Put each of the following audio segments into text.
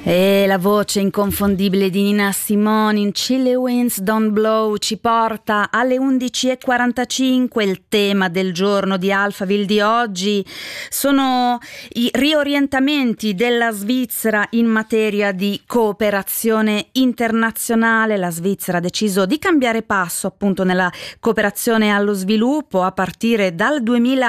E la voce inconfondibile di Nina Simone in Chilly Winds Don't Blow ci porta alle 11:45. Il tema del giorno di Alphaville di oggi sono i riorientamenti della Svizzera in materia di cooperazione internazionale. La Svizzera ha deciso di cambiare passo appunto nella cooperazione allo sviluppo. A partire dal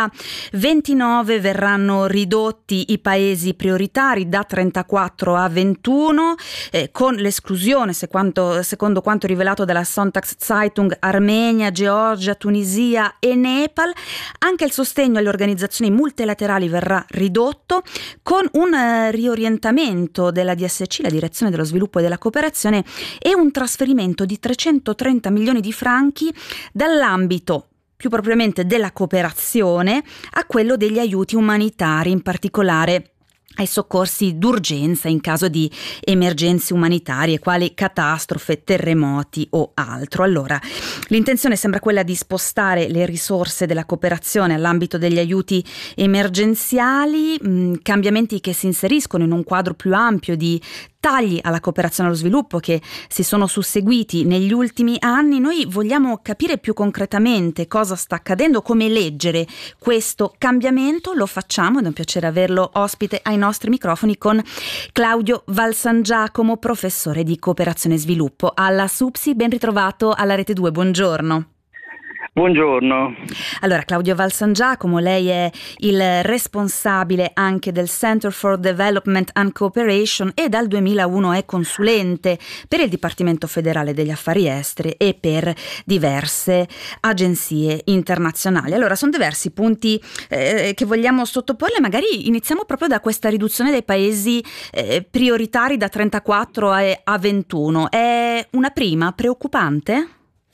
2029 verranno ridotti i paesi prioritari da 34 a 21, con l'esclusione, secondo quanto rivelato dalla Sonntagszeitung, Armenia, Georgia, Tunisia e Nepal. Anche il sostegno alle organizzazioni multilaterali verrà ridotto, con un riorientamento della DSC, la Direzione dello Sviluppo e della Cooperazione, e un trasferimento di 330 milioni di franchi dall'ambito più propriamente della cooperazione a quello degli aiuti umanitari, in particolare ai soccorsi d'urgenza in caso di emergenze umanitarie quali catastrofe, terremoti o altro. Allora, l'intenzione sembra quella di spostare le risorse della cooperazione all'ambito degli aiuti emergenziali, cambiamenti che si inseriscono in un quadro più ampio di tagli alla cooperazione allo sviluppo che si sono susseguiti negli ultimi anni. Noi vogliamo capire più concretamente cosa sta accadendo, come leggere questo cambiamento. Lo facciamo, ed è un piacere averlo ospite ai nostri microfoni, con Claudio Valsangiacomo, professore di cooperazione e sviluppo alla SUPSI. Ben ritrovato alla Rete 2, buongiorno. Buongiorno. Allora, Claudio Valsangiacomo, lei è il responsabile anche del Center for Development and Cooperation e dal 2001 è consulente per il Dipartimento Federale degli Affari Esteri e per diverse agenzie internazionali. Allora, sono diversi punti che vogliamo sottoporle. Magari iniziamo proprio da questa riduzione dei paesi prioritari da 34 a 21. È una prima preoccupante?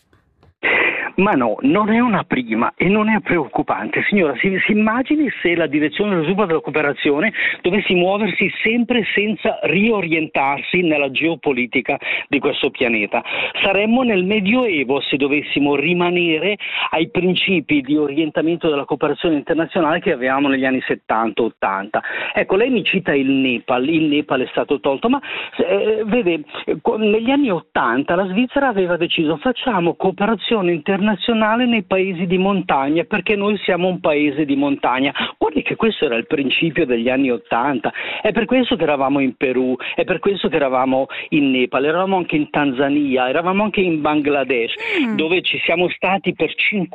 Ma no, non è una prima e non è preoccupante. Signora, si immagini se la direzione dello sviluppo della cooperazione dovesse muoversi sempre senza riorientarsi nella geopolitica di questo pianeta. Saremmo nel Medioevo se dovessimo rimanere ai principi di orientamento della cooperazione internazionale che avevamo negli anni 70-80. Ecco, lei mi cita il Nepal è stato tolto, ma vede, negli anni 80 la Svizzera aveva deciso: facciamo cooperazione internazionale nei paesi di montagna, perché noi siamo un paese di montagna. Guardi che questo era il principio degli anni 80, è per questo che eravamo in Perù, è per questo che eravamo in Nepal, eravamo anche in Tanzania, eravamo anche in Bangladesh, dove ci siamo stati per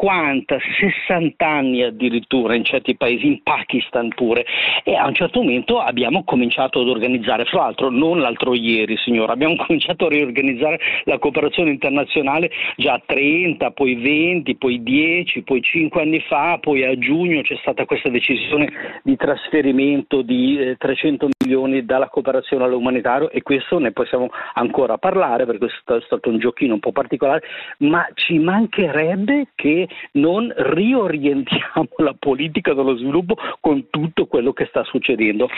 50-60 anni addirittura, in certi paesi, in Pakistan pure, e a un certo momento abbiamo cominciato ad organizzare, fra l'altro non l'altro ieri, signora, abbiamo cominciato a riorganizzare la cooperazione internazionale già 30, poi 20, poi 10, poi 5 anni fa, poi a giugno c'è stata questa decisione di trasferimento di 300 milioni dalla cooperazione all'umanitario, e questo ne possiamo ancora parlare perché è stato un giochino un po' particolare, ma ci mancherebbe che non riorientiamo la politica dello sviluppo con tutto quello che sta succedendo.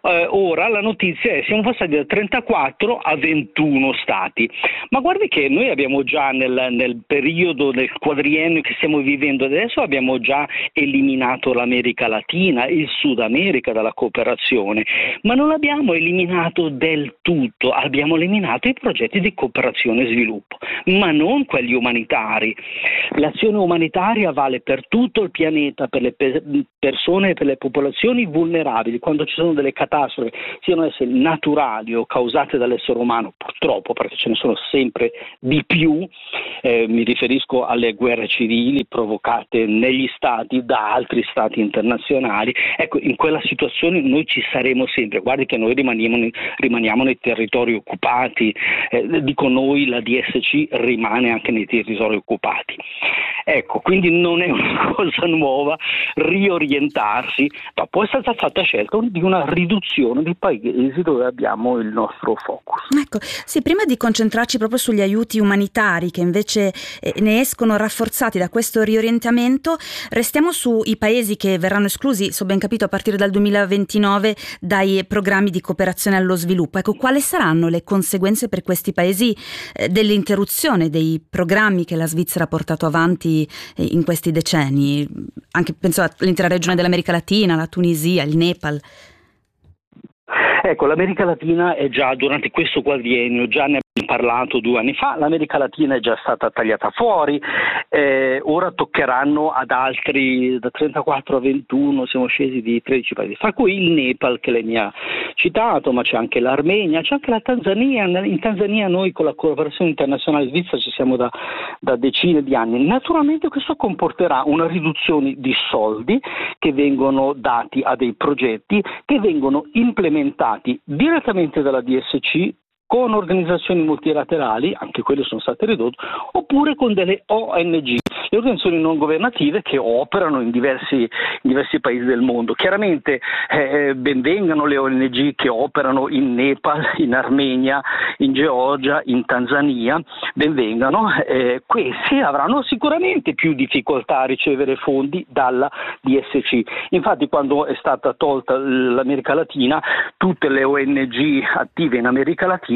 Ora la notizia è: siamo passati da 34 a 21 stati, ma guardi che noi abbiamo già nel periodo del quadriennio che stiamo vivendo adesso abbiamo già eliminato l'America Latina, il Sud America dalla cooperazione, ma non l'abbiamo eliminato del tutto, abbiamo eliminato i progetti di cooperazione e sviluppo, ma non quelli umanitari. L'azione umanitaria vale per tutto il pianeta, per le persone e per le popolazioni vulnerabili. Quando ci sono delle catastrofi, siano esse naturali o causate dall'essere umano, purtroppo, perché ce ne sono sempre di più, mi riferisco alle guerre civili provocate negli stati da altri stati internazionali. Ecco, in quella situazione noi ci saremo sempre. Guardi che noi rimaniamo nei territori occupati, dico noi, la DSC rimane anche nei territori occupati. Ecco, quindi non è una cosa nuova riorientarsi, ma poi è stata fatta scelta di una riduzione dei paesi dove abbiamo il nostro focus. Ecco, sì, prima di concentrarci proprio sugli aiuti umanitari che invece ne escono rafforzati da questo riorientamento, restiamo sui paesi che verranno esclusi, se ho ben capito, a partire dal 2029 dai programmi di cooperazione allo sviluppo. Ecco, quali saranno le conseguenze per questi paesi dell'interruzione dei programmi che la Svizzera ha portato avanti in questi decenni? Anche penso all'intera regione dell'America Latina, la Tunisia, il Nepal. Ecco, l'America Latina è già, durante questo quadriennio, già ne abbiamo parlato 2 anni fa, l'America Latina è già stata tagliata fuori, ora toccheranno ad altri, da 34 a 21 siamo scesi di 13 paesi, fra cui il Nepal che lei mi ha citato, ma c'è anche l'Armenia, c'è anche la Tanzania. In Tanzania noi con la cooperazione internazionale svizzera ci siamo da decine di anni. Naturalmente questo comporterà una riduzione di soldi che vengono dati a dei progetti che vengono implementati direttamente dalla DSC con organizzazioni multilaterali, anche quelle sono state ridotte, oppure con delle ONG, le organizzazioni non governative che operano in diversi paesi del mondo. Chiaramente benvengano le ONG che operano in Nepal, in Armenia, in Georgia, in Tanzania, benvengano. Questi avranno sicuramente più difficoltà a ricevere fondi dalla DSC. Infatti quando è stata tolta l'America Latina, tutte le ONG attive in America Latina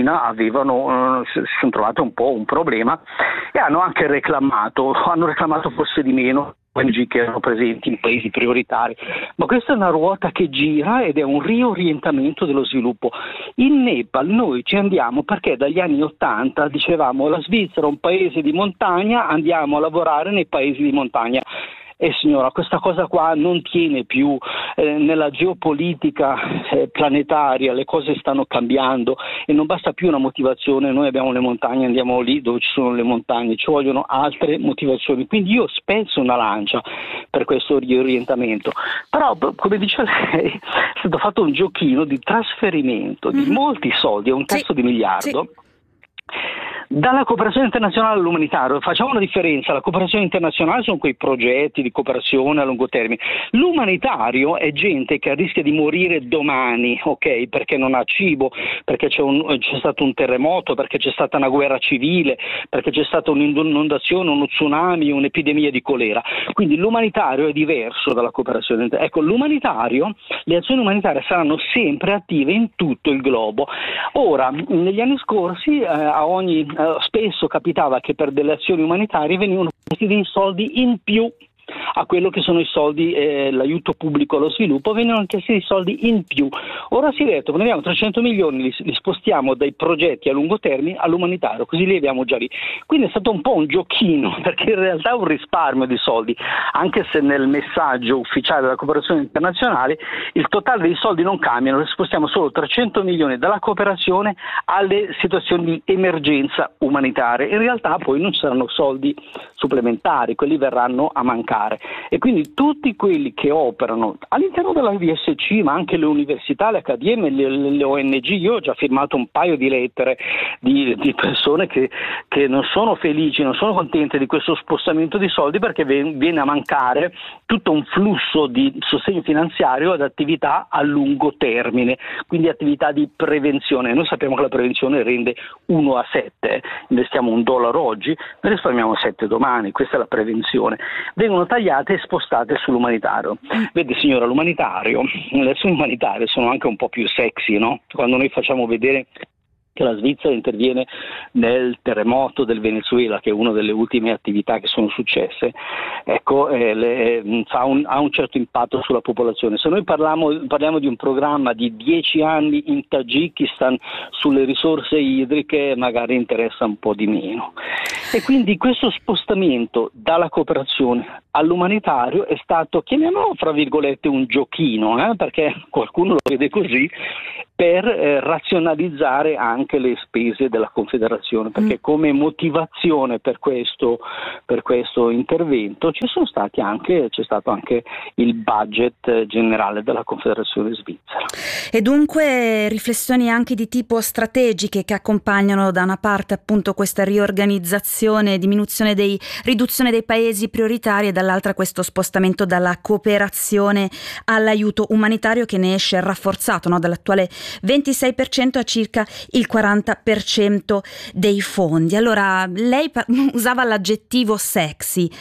si sono trovate un po' un problema e hanno anche reclamato forse di meno ONG che erano presenti in paesi prioritari, ma questa è una ruota che gira ed è un riorientamento dello sviluppo. In Nepal noi ci andiamo perché dagli anni 80 dicevamo la Svizzera è un paese di montagna, andiamo a lavorare nei paesi di montagna. Signora, questa cosa qua non tiene più, nella geopolitica planetaria le cose stanno cambiando e non basta più una motivazione, noi abbiamo le montagne, andiamo lì dove ci sono le montagne, ci vogliono altre motivazioni, quindi io spezzo una lancia per questo riorientamento, però come dice lei è stato fatto un giochino di trasferimento di molti soldi, un terzo di miliardo. Dalla cooperazione internazionale all'umanitario facciamo una differenza. La cooperazione internazionale sono quei progetti di cooperazione a lungo termine, l'umanitario è gente che rischia di morire domani, ok? Perché non ha cibo, perché c'è stato un terremoto, perché c'è stata una guerra civile, perché c'è stata un'inondazione, uno tsunami, un'epidemia di colera. Quindi l'umanitario è diverso dalla cooperazione internazionale. Ecco, l'umanitario, le azioni umanitarie saranno sempre attive in tutto il globo. Ora, negli anni scorsi spesso capitava che per delle azioni umanitarie venivano presi dei soldi in più a quello che sono i soldi, l'aiuto pubblico allo sviluppo, vengono chiesti dei soldi in più. Ora si è detto, prendiamo 300 milioni, li spostiamo dai progetti a lungo termine all'umanitario, così li abbiamo già lì. Quindi è stato un po' un giochino, perché in realtà è un risparmio di soldi, anche se nel messaggio ufficiale della cooperazione internazionale il totale dei soldi non cambiano, spostiamo solo 300 milioni dalla cooperazione alle situazioni di emergenza umanitaria. In realtà poi non ci saranno soldi supplementari, quelli verranno a mancare. E quindi tutti quelli che operano all'interno della DSC, ma anche le università, le accademie, le ONG, io ho già firmato un paio di lettere di persone che non sono felici, non sono contente di questo spostamento di soldi, perché viene a mancare tutto un flusso di sostegno finanziario ad attività a lungo termine, quindi attività di prevenzione. Noi sappiamo che la prevenzione rende 1 a 7, investiamo $1 oggi, ne risparmiamo 7 domani, questa è la prevenzione. Vengono tagliate e spostate sull'umanitario. Vede signora, l'umanitario, le azioni umanitarie sono anche un po' più sexy, no? Quando noi facciamo vedere che la Svizzera interviene nel terremoto del Venezuela, che è una delle ultime attività che sono successe, ecco, ha un certo impatto sulla popolazione. Se noi parliamo di un programma di 10 anni in Tagikistan sulle risorse idriche, magari interessa un po' di meno. E quindi questo spostamento dalla cooperazione all'umanitario è stato, chiamiamolo fra virgolette, un giochino, perché qualcuno lo vede così, per razionalizzare anche le spese della Confederazione, perché come motivazione per questo intervento c'è stato anche il budget generale della Confederazione Svizzera. E dunque riflessioni anche di tipo strategiche che accompagnano da una parte appunto questa riorganizzazione, riduzione dei paesi prioritari, e dall'altra questo spostamento dalla cooperazione all'aiuto umanitario, che ne esce rafforzato, no? Dall'attuale 26% a circa il 40% dei fondi. Allora, lei usava l'aggettivo sexy.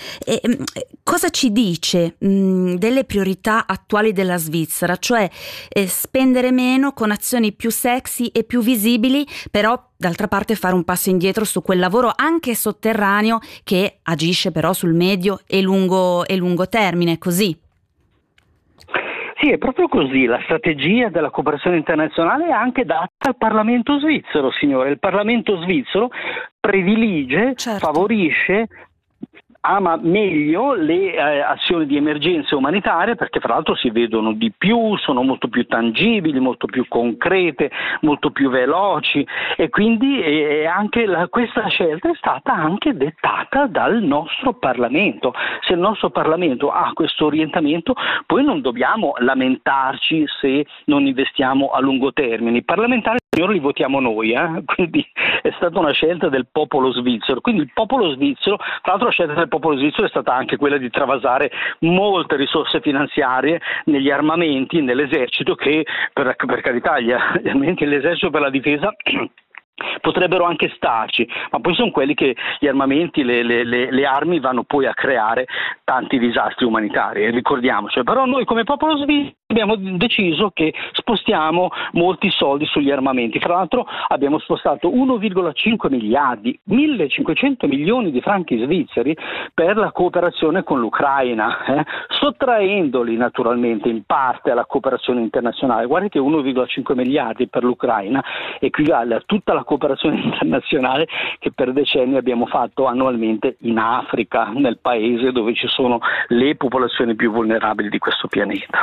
Cosa ci dice delle priorità attuali della Svizzera? Cioè spendere meno con azioni più sexy e più visibili, però d'altra parte fare un passo indietro su quel lavoro anche sotterraneo che agisce però sul medio e lungo termine, così. Sì, è proprio così. La strategia della cooperazione internazionale è anche data al Parlamento svizzero, signore. Il Parlamento svizzero predilige, Certo. favorisce, ama meglio le azioni di emergenza umanitaria, perché fra l'altro si vedono di più, sono molto più tangibili, molto più concrete, molto più veloci, e quindi questa scelta è stata anche dettata dal nostro Parlamento. Se il nostro Parlamento ha questo orientamento, poi non dobbiamo lamentarci se non investiamo a lungo termine. I parlamentari, signori, li votiamo noi, quindi è stata una scelta del popolo svizzero. Quindi il popolo svizzero, tra l'altro la scelta del popolo svizzero è stata anche quella di travasare molte risorse finanziarie negli armamenti, nell'esercito, che per carità gli armamenti dell'esercito per la difesa potrebbero anche starci, ma poi sono quelli che gli armamenti, le armi vanno poi a creare tanti disastri umanitari, ricordiamoci. Però noi come popolo svizzero abbiamo deciso che spostiamo molti soldi sugli armamenti. Fra l'altro abbiamo spostato 1,5 miliardi, 1.500 milioni di franchi svizzeri per la cooperazione con l'Ucraina, sottraendoli naturalmente in parte alla cooperazione internazionale. Guardi che 1,5 miliardi per l'Ucraina equivale a tutta la cooperazione internazionale che per decenni abbiamo fatto annualmente in Africa, nel paese dove ci sono le popolazioni più vulnerabili di questo pianeta.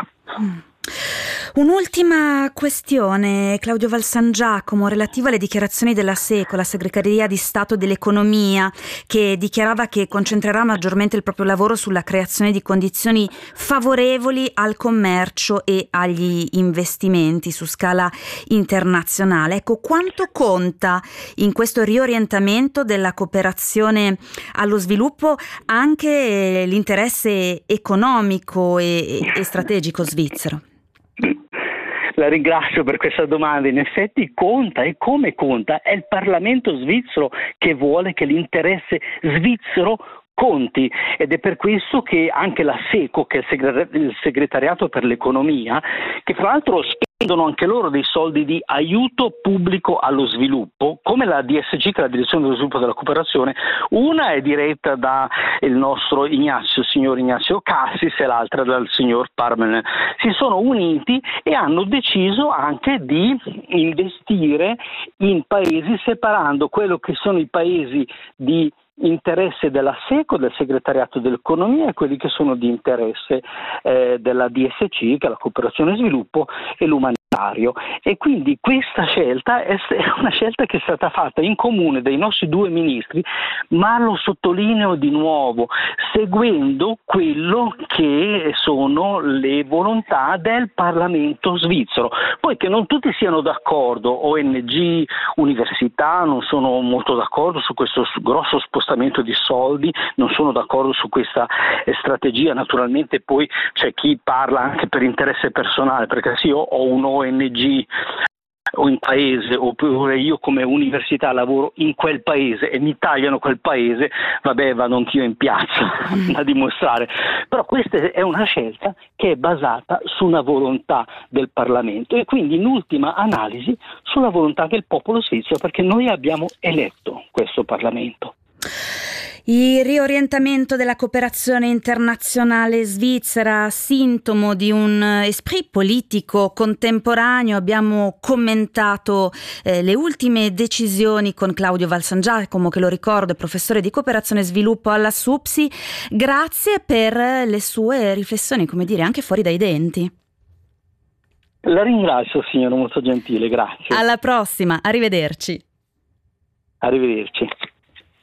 Un'ultima questione, Claudio Valsangiacomo, relativa alle dichiarazioni della SECO, la Segreteria di Stato dell'Economia, che dichiarava che concentrerà maggiormente il proprio lavoro sulla creazione di condizioni favorevoli al commercio e agli investimenti su scala internazionale. Ecco, quanto conta in questo riorientamento della cooperazione allo sviluppo anche l'interesse economico e strategico svizzero? La ringrazio per questa domanda. In effetti conta, e come conta? È il Parlamento svizzero che vuole che l'interesse svizzero conti, ed è per questo che anche la SECO, che è il segretariato per l'economia, che fra l'altro spendono anche loro dei soldi di aiuto pubblico allo sviluppo, come la DSC, che è la Direzione dello Sviluppo della Cooperazione. Una è diretta da il nostro signor Ignazio Cassis, e l'altra dal signor Parmen. Si sono uniti e hanno deciso anche di investire in paesi, separando quello che sono i paesi di interesse della SECO, del segretariato dell'economia, e quelli che sono di interesse della DSC, che è la cooperazione e sviluppo, e l'umanitario. E quindi questa scelta è una scelta che è stata fatta in comune dai nostri due ministri, ma lo sottolineo di nuovo, seguendo quello che sono le volontà del Parlamento svizzero. Poi che non tutti siano d'accordo, ONG, università non sono molto d'accordo su questo grosso spostamento di soldi, non sono d'accordo su questa strategia. Naturalmente poi c'è chi parla anche per interesse personale, perché se io ho un ONG o in paese, oppure io come università lavoro in quel paese e mi tagliano quel paese, vabbè, vado anch'io in piazza a dimostrare. Però questa è una scelta che è basata su una volontà del Parlamento, e quindi in ultima analisi sulla volontà del popolo svizzero, perché noi abbiamo eletto questo Parlamento. Il riorientamento della cooperazione internazionale svizzera, sintomo di un esprit politico contemporaneo. Abbiamo commentato le ultime decisioni con Claudio Valsangiacomo, che lo ricordo è professore di cooperazione e sviluppo alla SUPSI. Grazie per le sue riflessioni, come dire, anche fuori dai denti. La ringrazio, signora, molto gentile, grazie. Alla prossima, arrivederci. Arrivederci.